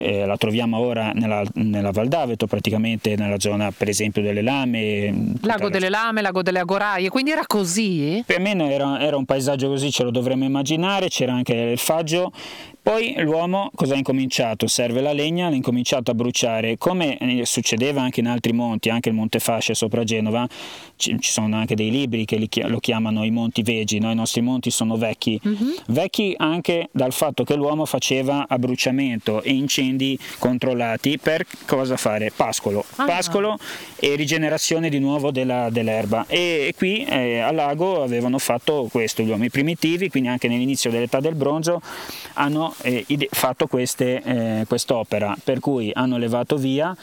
La troviamo ora nella Val d'Aveto, praticamente nella zona per esempio delle Lame, Lago delle Lame, Lago delle Agoraie, quindi era così? Più o meno era un paesaggio così, ce lo dovremmo immaginare, c'era anche il faggio. Poi l'uomo cosa ha incominciato? Serve la legna, l'ha incominciato a bruciare, come succedeva anche in altri monti, anche il Monte Fasce sopra Genova. Ci sono anche dei libri che lo chiamano i monti vegi, no? I nostri monti sono vecchi, vecchi anche dal fatto che l'uomo faceva abbruciamento e incendi controllati per cosa fare? Pascolo e rigenerazione di nuovo dell'erba, e qui al lago avevano fatto questo gli uomini primitivi, quindi anche nell'inizio dell'età del bronzo hanno fatto quest'opera, per cui hanno levato via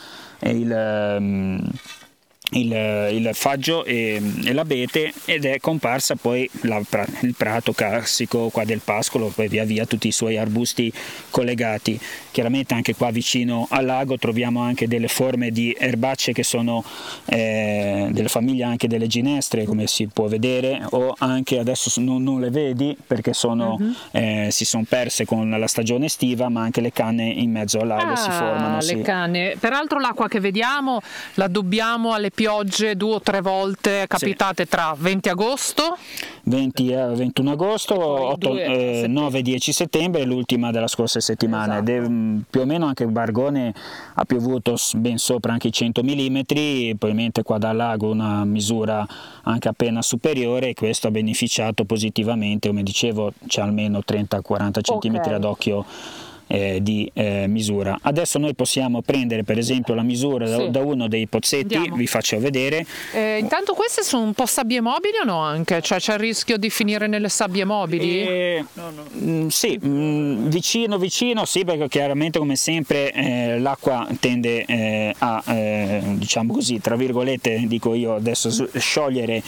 il faggio e l'abete, ed è comparsa poi il prato classico qua del pascolo, poi via via tutti i suoi arbusti collegati. Chiaramente anche qua vicino al lago troviamo anche delle forme di erbacce che sono delle famiglie anche delle ginestre, come si può vedere, o anche adesso non le vedi perché si sono perse con la stagione estiva, ma anche le canne in mezzo al lago si formano. Le canne, peraltro l'acqua che vediamo la dobbiamo alle piogge 2 o 3 volte capitate tra 20 agosto 21 agosto, 9-10 settembre e l'ultima della scorsa settimana. Esatto. Più o meno anche Bargone ha piovuto ben sopra anche i 100 mm, probabilmente qua dal lago una misura anche appena superiore, e questo ha beneficiato positivamente, come dicevo c'è almeno 30-40 cm ad occhio di misura. Adesso noi possiamo prendere per esempio la misura da uno dei pozzetti. Andiamo. Vi faccio vedere. Intanto queste sono un po' sabbie mobili o no anche? Cioè c'è il rischio di finire nelle sabbie mobili? Sì, vicino sì, perché chiaramente come sempre l'acqua tende a diciamo così, tra virgolette dico io adesso, sciogliere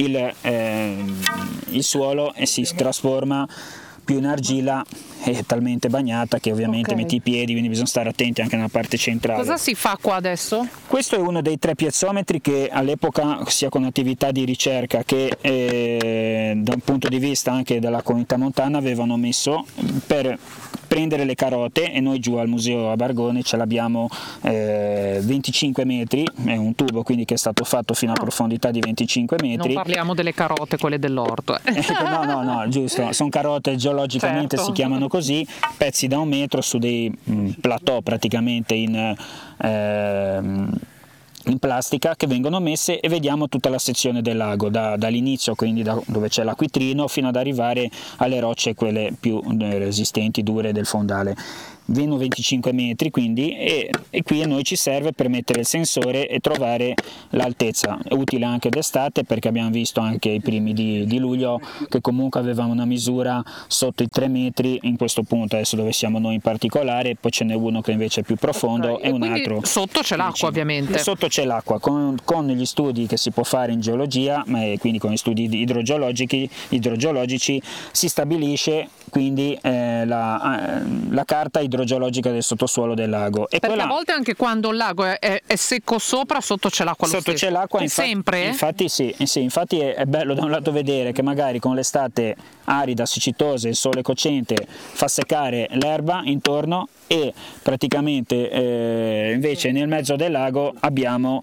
il suolo e si trasforma più in argilla, è talmente bagnata che ovviamente metti i piedi, quindi bisogna stare attenti anche nella parte centrale. Cosa si fa qua adesso? Questo è uno dei 3 piezometri che all'epoca, sia con attività di ricerca che da un punto di vista anche della comunità montana, avevano messo per prendere le carote, e noi giù al museo a Bargone ce l'abbiamo 25 metri, è un tubo quindi che è stato fatto fino a profondità di 25 metri. Non parliamo delle carote, quelle dell'orto. No, giusto, sono carote geologicamente, si chiamano così, pezzi da 1 metro su dei plateau praticamente in plastica, che vengono messe, e vediamo tutta la sezione del lago dall'inizio, quindi da dove c'è l'acquitrino, fino ad arrivare alle rocce quelle più resistenti, dure del fondale. 25 metri quindi, e qui a noi ci serve per mettere il sensore e trovare l'altezza. È utile anche d'estate, perché abbiamo visto anche i primi di luglio che comunque avevamo una misura sotto i 3 metri in questo punto, adesso dove siamo noi in particolare, poi ce n'è uno che invece è più profondo, e un altro sotto c'è l'acqua ovviamente. Sotto c'è l'acqua, con gli studi che si può fare in geologia, quindi con gli studi idrogeologici si stabilisce quindi la carta idrogeologica del sottosuolo del lago. E perché a volte anche quando il lago è secco sopra, sotto c'è l'acqua lo stesso. Sotto c'è l'acqua, sempre? Infatti è bello da un lato vedere che magari con l'estate arida, siccitosa, il sole cocente fa seccare l'erba intorno, e praticamente invece nel mezzo del lago abbiamo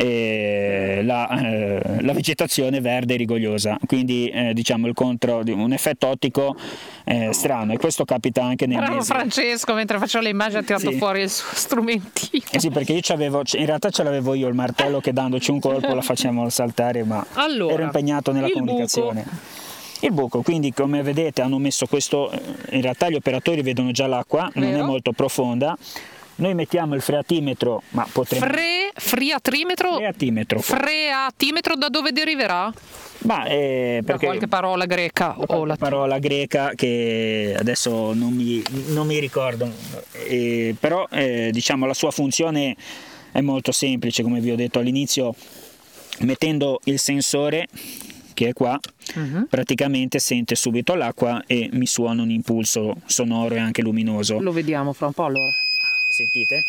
la vegetazione verde rigogliosa, quindi diciamo un effetto ottico strano, e questo capita anche nel mese. Francesco, mentre faccio le immagini, ha tirato fuori il suo strumentino. Sì, perché in realtà ce l'avevo io il martello, che dandoci un colpo la facciamo saltare, ma ero impegnato nella comunicazione. Il buco, quindi come vedete hanno messo questo, in realtà gli operatori vedono già l'acqua, non è molto profonda. Noi mettiamo il freatimetro, ma potremmo... Freatimetro da dove deriverà? Perché da qualche parola greca o parola greca che adesso non mi ricordo, però diciamo la sua funzione è molto semplice, come vi ho detto all'inizio. Mettendo il sensore, che è qua, praticamente sente subito l'acqua e mi suona un impulso sonoro e anche luminoso. Lo vediamo fra un po' allora. Sentite?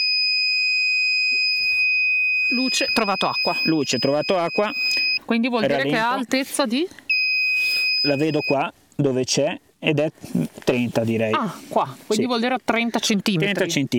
Luce, trovato acqua. Luce, trovato acqua. Quindi vuol dire che ha altezza di? La vedo qua dove c'è, ed è 30 direi. Qua, quindi vuol dire 30 centimetri. 30 centimetri.